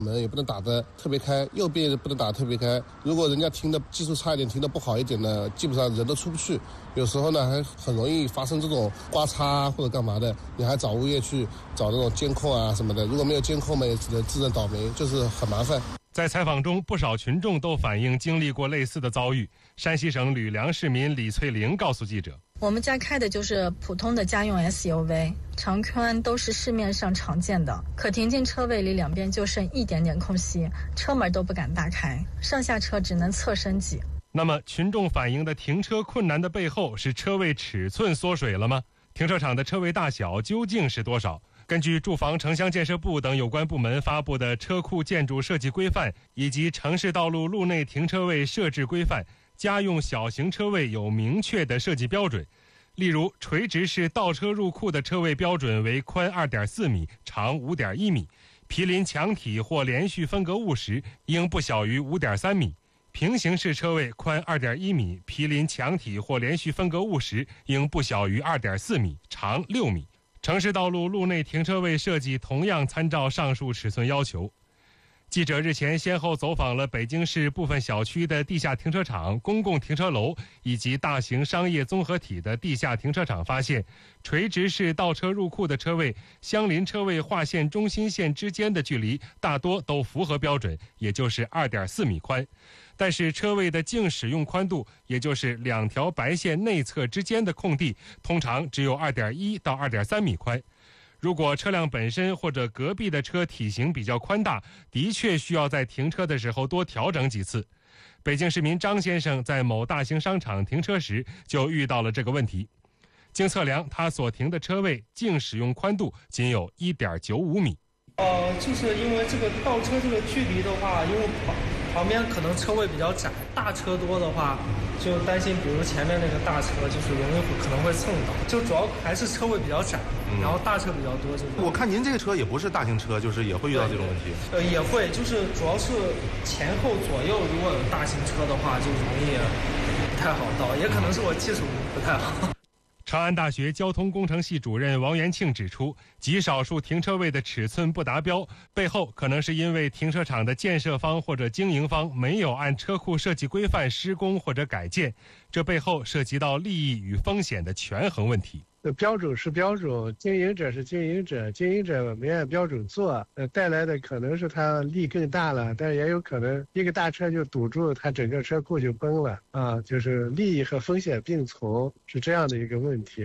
门也不能打得特别开，右边也不能打得特别开。如果人家停的技术差一点，停的不好一点呢，基本上人都出不去。有时候呢，还很容易发生这种刮擦或者干嘛的，你还找物业去找那种监控啊什么的。如果没有监控嘛，也只能自认倒霉，就是很麻烦。 在采访中，不少群众都反映经历过类似的遭遇。山西省吕梁市民李翠玲告诉记者：“ 我们家开的就是普通的家用 SUV， 长宽都是市面上常见的，可停进车位里两边就剩一点点空隙，车门都不敢大开，上下车只能侧身挤。” 那么，群众反映的停车困难的背后是车位尺寸缩水了吗？停车场的车位大小究竟是多少？根据住房城乡建设部等有关部门发布的车库建筑设计规范以及城市道路路内停车位设置规范，家用小型车位有明确的设计标准。例如，垂直式倒车入库的车位标准为宽 2.4 米，长 5.1 米；毗邻墙体或连续分隔物时，应不小于 5.3 米；平行式车位宽 2.1 米，毗邻墙体或连续分隔物时，应不小于 2.4 米，长6米。城市道路路内停车位设计同样参照上述尺寸要求。记者日前先后走访了北京市部分小区的地下停车场、公共停车楼以及大型商业综合体的地下停车场，发现垂直式倒车入库的车位相邻车位划线中心线之间的距离大多都符合标准，也就是 2.4 米宽。但是车位的净使用宽度，也就是两条白线内侧之间的空地，通常只有 2.1 到 2.3 米宽。如果车辆本身或者隔壁的车体型比较宽大，的确需要在停车的时候多调整几次。北京市民张先生在某大型商场停车时就遇到了这个问题。经测量，他所停的车位净使用宽度仅有 1.95 米。 就是因为这个倒车这个距离的话，因为旁边可能车位比较窄，大车多的话，就担心比如前面那个大车就是可能会蹭到，就主要还是车位比较窄，然后大车比较多。 我看您这个车也不是大型车，就是也会遇到这种问题。 也会，就是主要是前后左右如果有大型车的话，就容易不太好倒，也可能是我技术不太好。 长安大学交通工程系主任王元庆指出，极少数停车位的尺寸不达标，背后可能是因为停车场的建设方或者经营方没有按车库设计规范施工或者改建，这背后涉及到利益与风险的权衡问题。 标准是标准，经营者是经营者，经营者没按标准做，带来的可能是他利更大了，但也有可能一个大车就堵住，他整个车库就崩了啊，就是利益和风险并存，是这样的一个问题。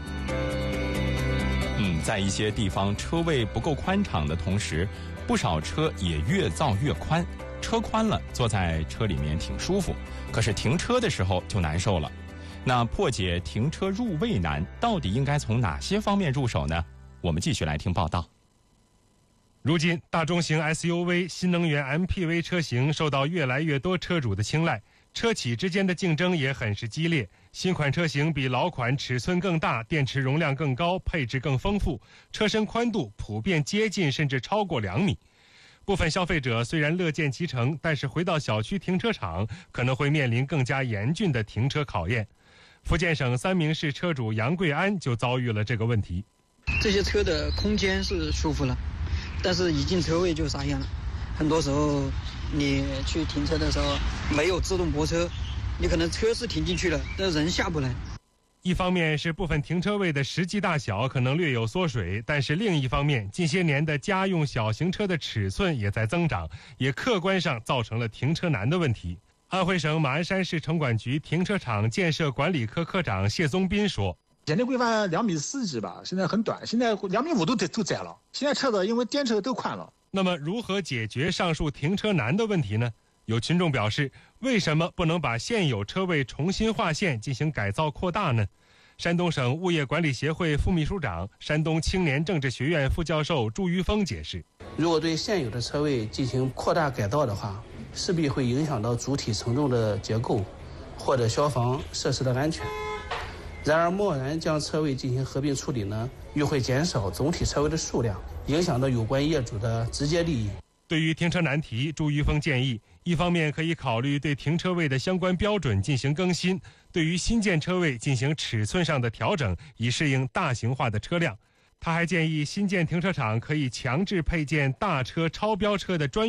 在一些地方车位不够宽敞的同时，不少车也越造越宽，车宽了，坐在车里面挺舒服，可是停车的时候就难受了。那破解停车入位难，到底应该从哪些方面入手呢？我们继续来听报道。如今，大中型 SUV、新能源 MPV 车型受到越来越多车主的青睐，车企之间的竞争也很是激烈。新款车型比老款尺寸更大，电池容量更高，配置更丰富，车身宽度普遍接近甚至超过2米。部分消费者虽然乐见其成，但是回到小区停车场可能会面临更加严峻的停车考验。福建省三明市车主杨贵安就遭遇了这个问题。 这些车的空间是舒服了，但是一进车位就啥样了。很多时候你去停车的时候没有自动泊车，你可能车是停进去了，但人下不来。 一方面是部分停车位的实际大小可能略有缩水，但是另一方面，近些年的家用小型车的尺寸也在增长，也客观上造成了停车难的问题。安徽省马鞍山市城管局停车场建设管理科科长谢宗斌说：“ 前面规范2.4米几吧，现在很短，现在2.5米都窄了。现在车子因为电车都宽了。” 那么，如何解决上述停车难的问题呢？有群众表示，为什么不能把现有车位重新划线进行改造扩大呢？山东省物业管理协会副秘书长、山东青年政治学院副教授朱于峰解释： 如果对现有的车位进行扩大改造的话，势必会影响到主体承重的结构或者消防设施的安全。然而，贸然将车位进行合并处理呢，又会减少总体车位的数量，影响到有关业主的直接利益。 对于停车难题，朱于峰建议，一方面可以考虑对停车位的相关标准进行更新，对于新建车位进行尺寸上的调整，以适应大型化的车辆。他还建议新建停车场可以强制配建大车超标车的专